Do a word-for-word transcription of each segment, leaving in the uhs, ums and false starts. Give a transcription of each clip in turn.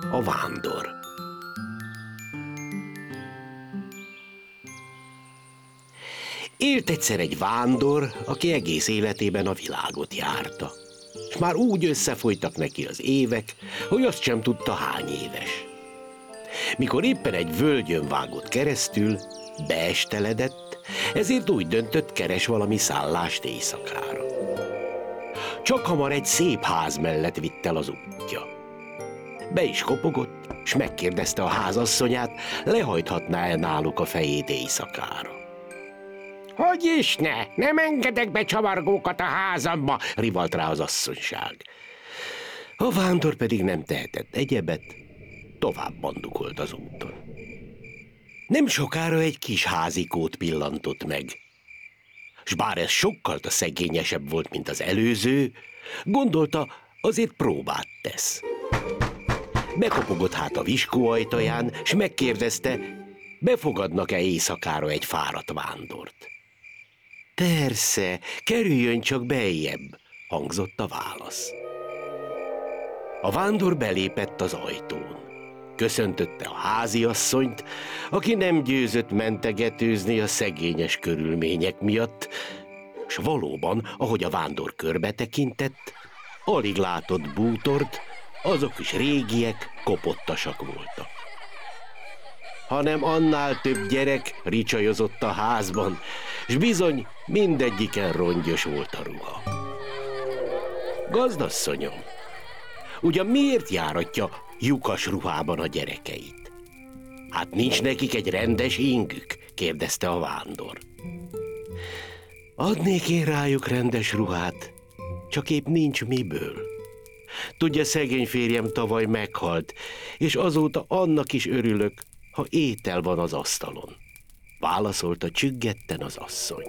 A vándor. Élt egyszer egy vándor, aki egész életében a világot járta. És már úgy összefolytak neki az évek, hogy azt sem tudta, hány éves. Mikor éppen egy völgyön vágott keresztül, beesteledett, ezért úgy döntött, keres valami szállást éjszakára. Csak hamar egy szép ház mellett vitt el az útja. Be is kopogott, s megkérdezte a házasszonyát, lehajthatná-e náluk a fejét éjszakára. Hogy is ne, nem engedek be csavargókat a házamba, rivalt rá az asszonyság. A vándor pedig nem tehetett egyebet, tovább bandukolt az úton. Nem sokára egy kis házikót pillantott meg, s bár ez sokkal a szegényesebb volt, mint az előző, gondolta, azért próbát tesz. Bekopogott hát a viskó ajtaján, s megkérdezte, befogadnak-e éjszakára egy fáradt vándort. Persze, kerüljön csak beljebb, hangzott a válasz. A vándor belépett az ajtón. Köszöntötte a háziasszonyt, aki nem győzött mentegetőzni a szegényes körülmények miatt, s valóban, ahogy a vándor körbe tekintett, alig látott bútort, azok is régiek, kopottasak voltak. Hanem annál több gyerek ricsajozott a házban, s bizony mindegyiken rongyos volt a ruha. Gazdasszonyom, ugyan miért járatja lyukas ruhában a gyerekeit? Hát nincs nekik egy rendes ingük? Kérdezte a vándor. Adnék én rájuk rendes ruhát, csak épp nincs miből. Tudja, szegény férjem tavaly meghalt, és azóta annak is örülök, ha étel van az asztalon, válaszolta csüggetten az asszony.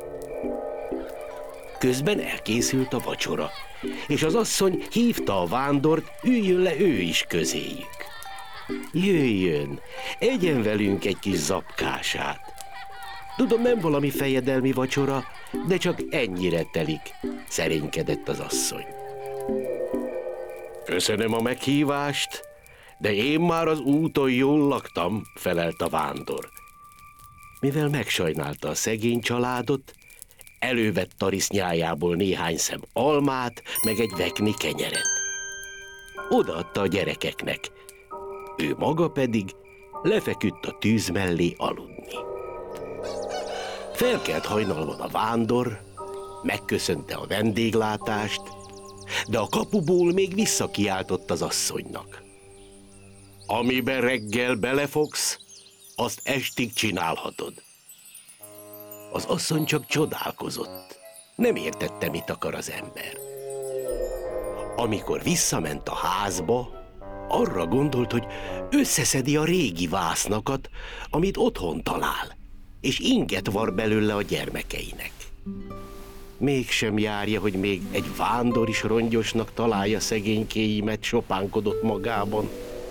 Közben elkészült a vacsora, és az asszony hívta a vándort, üljön le ő is közéjük. Jöjjön, egyen velünk egy kis zapkását. Tudom, nem valami fejedelmi vacsora, de csak ennyire telik, szerénykedett az asszony. Köszönöm a meghívást, de én már az úton jól laktam, felelt a vándor. Mivel megsajnálta a szegény családot, elővett tarisznyájából néhány szem almát, meg egy vekni kenyeret. Odaadta a gyerekeknek, ő maga pedig lefeküdt a tűz mellé aludni. Felkelt hajnalban a vándor, megköszönte a vendéglátást, de a kapuból még visszakiáltott az asszonynak. Amiben reggel belefogsz, azt estig csinálhatod. Az asszony csak csodálkozott. Nem értette, mit akar az ember. Amikor visszament a házba, arra gondolt, hogy összeszedi a régi vásznakat, amit otthon talál, és inget var belőle a gyermekeinek. Mégsem járja, hogy még egy vándor is rongyosnak találja szegénykéimet, sopánkodott magában.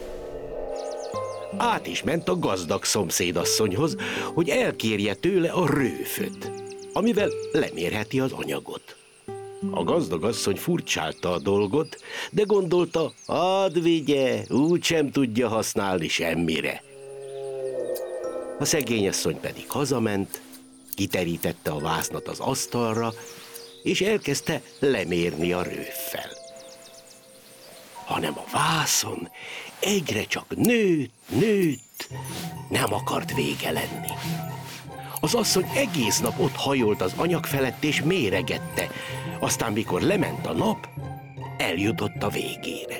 Át is ment a gazdag szomszédasszonyhoz, hogy elkérje tőle a rőföt, amivel lemérheti az anyagot. A gazdag asszony furcsálta a dolgot, de gondolta, add vigye, úgysem tudja használni semmire. A szegény asszony pedig hazament, kiterítette a vásznat az asztalra, és elkezdte lemérni a rőffel. Hanem a vászon egyre csak nőtt, nőtt, nem akart vége lenni. Az asszony egész nap ott hajolt az anyag felett és méregette, aztán mikor lement a nap, eljutott a végére.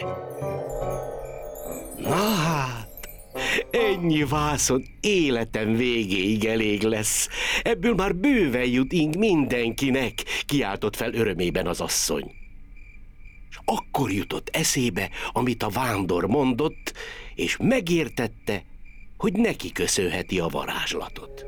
Na hát, ennyi vászon életem végéig elég lesz, ebből már bőven jut ing mindenkinek, kiáltott fel örömében az asszony. És akkor jutott eszébe, amit a vándor mondott, és megértette, hogy neki köszönheti a varázslatot.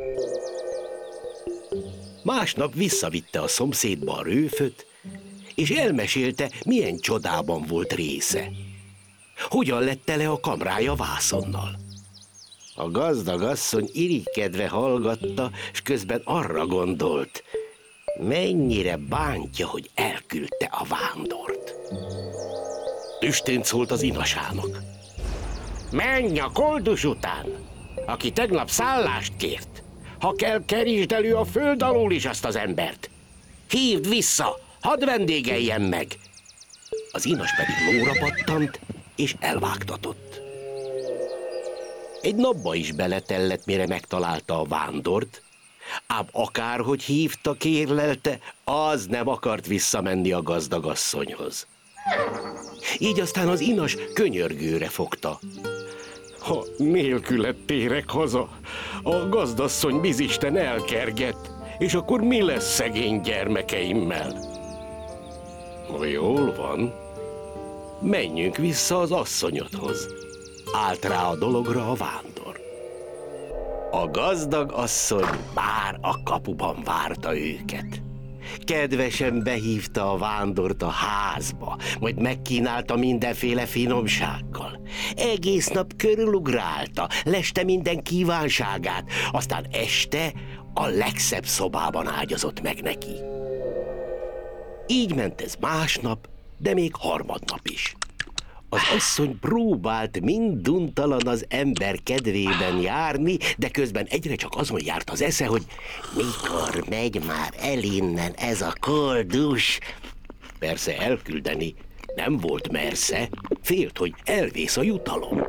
Másnap visszavitte a szomszédba a rőföt, és elmesélte, milyen csodában volt része. Hogyan lett tele a kamrája vászonnal. A gazdag asszony irigykedve hallgatta, és közben arra gondolt, mennyire bántja, hogy elküldte a vándort. Tüstént szólt az inasának. Menj a koldus után, aki tegnap szállást kért. Ha kell, kerítsd elő a föld alól is azt az embert. Hívd vissza, hadd vendégeljen meg. Az inas pedig lóra pattant, és elvágtatott. Egy napba is beletellett, mire megtalálta a vándort, ám akárhogy hívta, kérlelte, az nem akart visszamenni a gazdagasszonyhoz. Így aztán az inas könyörgőre fogta. Ha nélküled térek haza, a gazdasszony bizisten elkerget, és akkor mi lesz szegény gyermekeimmel? Jól van, menjünk vissza az asszonyodhoz. Állt rá a dologra a vándor. A gazdag asszony már a kapuban várta őket. Kedvesen behívta a vándort a házba, majd megkínálta mindenféle finomsággal. Egész nap körülugrálta, leste minden kívánságát, aztán este a legszebb szobában ágyazott meg neki. Így ment ez másnap, de még harmadnap is. Az asszony próbált minduntalan az ember kedvében járni, de közben egyre csak azon járt az esze, hogy mikor megy már el innen ez a koldus. Persze elküldeni nem volt mersze, félt, hogy elvész a jutalom.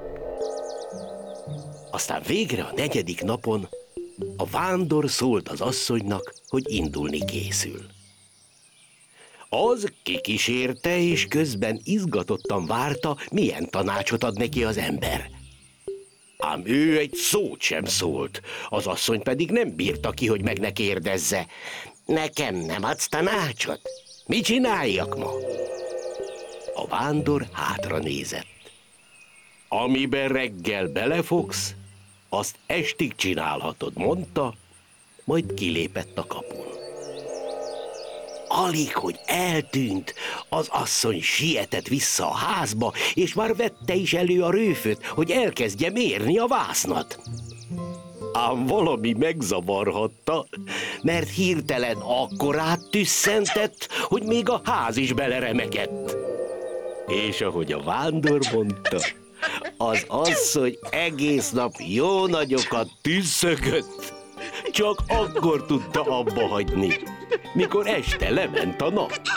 Aztán végre a negyedik napon a vándor szólt az asszonynak, hogy indulni készül. Az kikísérte, és közben izgatottan várta, milyen tanácsot ad neki az ember. Ám ő egy szót sem szólt, az asszony pedig nem bírta ki, hogy meg ne kérdezze. Nekem nem adsz tanácsot? Mit csináljak ma? A vándor hátra nézett. Amiben reggel belefogsz, azt estig csinálhatod, mondta, majd kilépett a kapun. Alig, hogy eltűnt, az asszony sietett vissza a házba, és már vette is elő a rőföt, hogy elkezdje mérni a vásznat. Ám valami megzavarhatta, mert hirtelen akkorát tüsszentett, hogy még a ház is beleremegett. És ahogy a vándor mondta, az asszony egész nap jó nagyokat tüsszögött, csak akkor tudta abba hagyni, mikor este lement a nap.